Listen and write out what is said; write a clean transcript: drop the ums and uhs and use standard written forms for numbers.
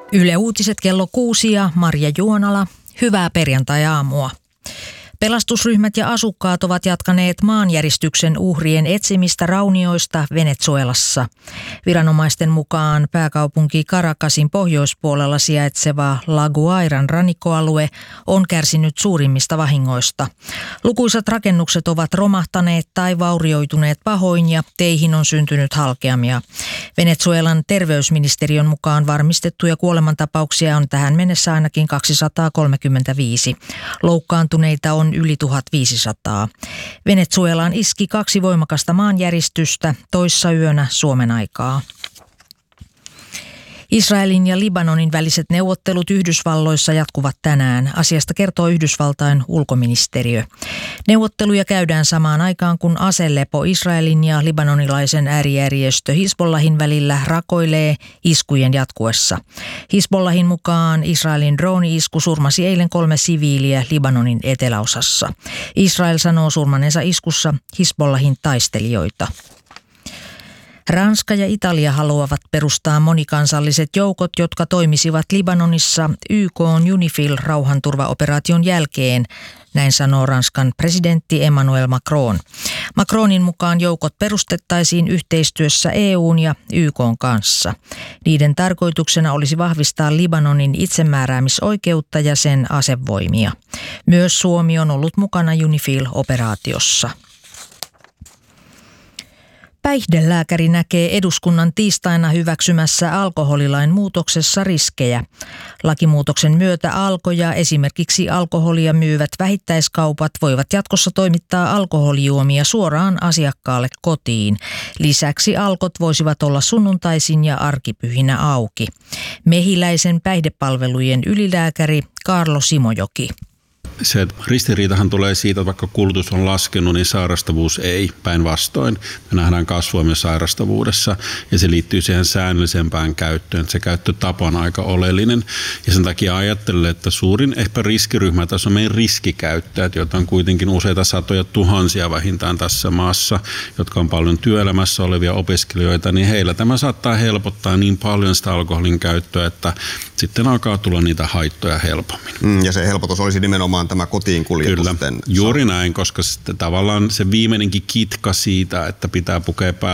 Yle Uutiset kello 6 ja Marja Juonala. Hyvää perjantai-aamua. Pelastusryhmät ja asukkaat ovat jatkaneet maanjäristyksen uhrien etsimistä raunioista Venezuelassa. Viranomaisten mukaan pääkaupunki Caracasin pohjoispuolella sijaitseva La Guairan rannikkoalue on kärsinyt suurimmista vahingoista. Lukuisat rakennukset ovat romahtaneet tai vaurioituneet pahoin ja teihin on syntynyt halkeamia. Venezuelan terveysministeriön mukaan varmistettuja kuolemantapauksia on tähän mennessä ainakin 235. Loukkaantuneita on yli 1500. Venezuelaan iski 2 voimakasta maanjäristystä toissa yönä Suomen aikaa. Israelin ja Libanonin väliset neuvottelut Yhdysvalloissa jatkuvat tänään. Asiasta kertoo Yhdysvaltain ulkoministeriö. Neuvotteluja käydään samaan aikaan, kun aselepo Israelin ja libanonilaisen äärijärjestö Hizbollahin välillä rakoilee iskujen jatkuessa. Hizbollahin mukaan Israelin drone-isku surmasi eilen 3 siviiliä Libanonin eteläosassa. Israel sanoo surmaneensa iskussa Hizbollahin taistelijoita. Ranska ja Italia haluavat perustaa monikansalliset joukot, jotka toimisivat Libanonissa YK:n UNIFIL-rauhanturvaoperaation jälkeen, näin sanoo Ranskan presidentti Emmanuel Macron. Macronin mukaan joukot perustettaisiin yhteistyössä EU:n ja YK:n kanssa. Niiden tarkoituksena olisi vahvistaa Libanonin itsemääräämisoikeutta ja sen asevoimia. Myös Suomi on ollut mukana UNIFIL-operaatiossa. Päihdelääkäri näkee eduskunnan tiistaina hyväksymässä alkoholilain muutoksessa riskejä. Lakimuutoksen myötä Alko ja esimerkiksi alkoholia myyvät vähittäiskaupat voivat jatkossa toimittaa alkoholijuomia suoraan asiakkaalle kotiin. Lisäksi Alkot voisivat olla sunnuntaisin ja arkipyhinä auki. Mehiläisen päihdepalvelujen ylilääkäri Kaarlo Simojoki. Se ristiriitahan tulee siitä, että vaikka kulutus on laskenut, niin sairastavuus ei, päinvastoin. Me nähdään kasvua myös sairastavuudessa ja se liittyy siihen säännöllisempään käyttöön. Se käyttötapa on aika oleellinen ja sen takia ajattelen, että suurin ehkä riskiryhmä tässä on meidän riskikäyttäjät, joita on kuitenkin useita satoja tuhansia vähintään tässä maassa, jotka on paljon työelämässä olevia opiskelijoita, niin heillä tämä saattaa helpottaa niin paljon sitä alkoholin käyttöä, että sitten alkaa tulla niitä haittoja helpommin. Ja se helpotus olisi nimenomaan tämä kotiin kuljetusten. Kyllä, juuri näin, koska tavallaan se viimeinenkin kitka siitä, että pitää pukea